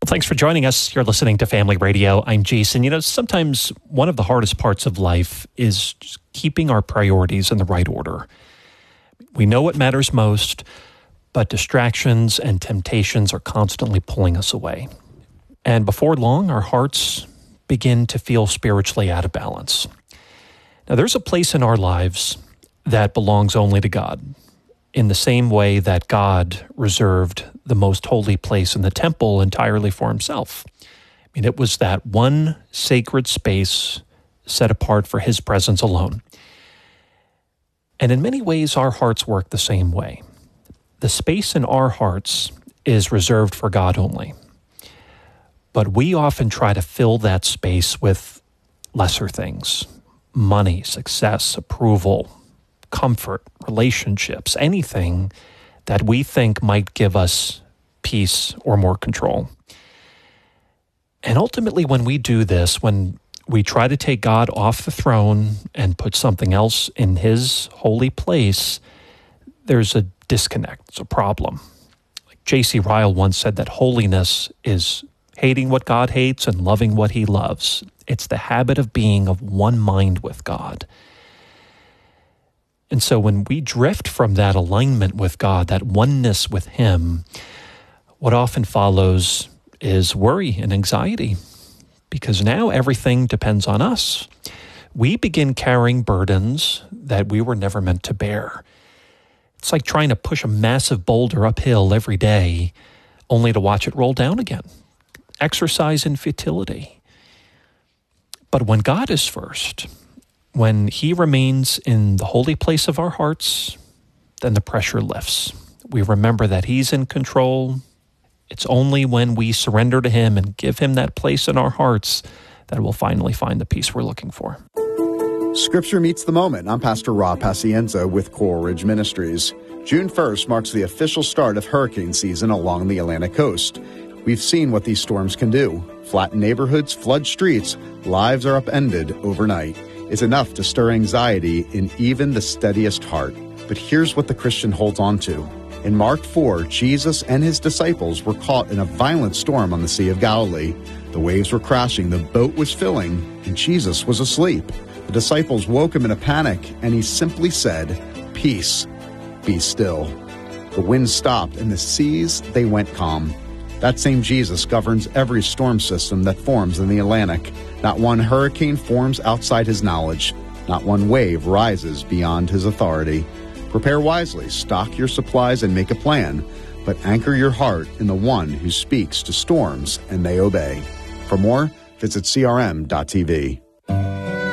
Thanks for joining us. You're listening to Family Radio. I'm Jason. Sometimes one of the hardest parts of life is just keeping our priorities in the right order. We know what matters most, but distractions and temptations are constantly pulling us away. And before long, our hearts begin to feel spiritually out of balance. Now, there's a place in our lives that belongs only to God, in the same way that God reserved the most holy place in the temple entirely for himself. It was that one sacred space set apart for his presence alone. And in many ways, our hearts work the same way. The space in our hearts is reserved for God only. But we often try to fill that space with lesser things: money, success, approval, comfort, relationships, anything that we think might give us peace or more control. And ultimately, when we do this, when we try to take God off the throne and put something else in his holy place, there's a disconnect, it's a problem. Like J.C. Ryle once said that holiness is hating what God hates and loving what he loves. It's the habit of being of one mind with God. And so when we drift from that alignment with God, that oneness with him, what often follows is worry and anxiety, because now everything depends on us. We begin carrying burdens that we were never meant to bear. It's like trying to push a massive boulder uphill every day, only to watch it roll down again. Exercise in futility. But when God is first, when he remains in the holy place of our hearts, then the pressure lifts. We remember that he's in control. It's only when we surrender to him and give him that place in our hearts that we'll finally find the peace we're looking for. Scripture Meets the Moment. I'm Pastor Rob Pacienza with Coral Ridge Ministries. June 1st marks the official start of hurricane season along the Atlantic coast. We've seen what these storms can do. Flatten neighborhoods, flood streets, lives are upended overnight. It's enough to stir anxiety in even the steadiest heart. But here's what the Christian holds on to. In Mark 4, Jesus and his disciples were caught in a violent storm on the Sea of Galilee. The waves were crashing, the boat was filling, and Jesus was asleep. The disciples woke him in a panic, and he simply said, "Peace, be still." The wind stopped, and the seas, they went calm. That same Jesus governs every storm system that forms in the Atlantic. Not one hurricane forms outside his knowledge. Not one wave rises beyond his authority. Prepare wisely, stock your supplies, and make a plan. But anchor your heart in the one who speaks to storms and they obey. For more, visit crm.tv.